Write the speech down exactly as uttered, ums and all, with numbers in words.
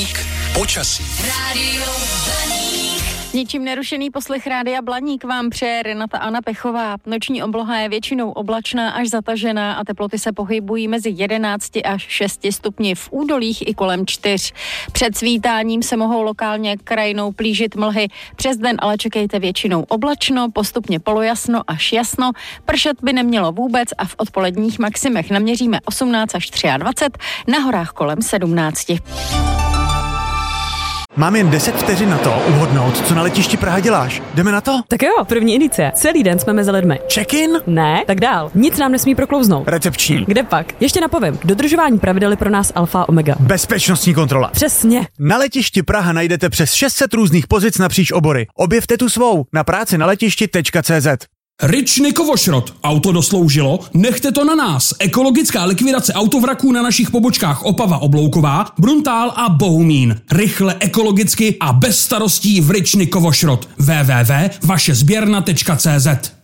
Blaník počasí. Rádio Blaník. Ničím nerušený poslech Rádia Blaník vám přeje Renata Anna Pechová. Noční obloha je většinou oblačná až zatažená a teploty se pohybují mezi jedenácti až šesti stupni v údolích i kolem čtyř. Před svítáním se mohou lokálně krajinou plížit mlhy. Přes den ale čekejte většinou oblačno, postupně polojasno až jasno. Pršet by nemělo vůbec a v odpoledních maximech naměříme osmnáct až dvacet tři, na horách kolem sedmnáct. Mám jen deset vteřin na to uhodnout, co na letišti Praha děláš. Jdeme na to? Tak jo, první indicie. Celý den jsme mezi lidmi. Check-in? Ne, tak dál. Nic nám nesmí proklouznout. Recepční. Kde pak? Ještě napovím. Dodržování pravidel je pro nás alfa a omega. Bezpečnostní kontrola. Přesně. Na letišti Praha najdete přes šest set různých pozic napříč obory. Objevte tu svou na práci na letišti tečka cé zet. Ryčny Kovošrot. Auto dosloužilo? Nechte to na nás. Ekologická likvidace autovraků na našich pobočkách Opava Oblouková, Bruntál a Bohumín. Rychle, ekologicky a bez starostí v Ryčny Kovošrot. w w w tečka vaše sběrna tečka cé zet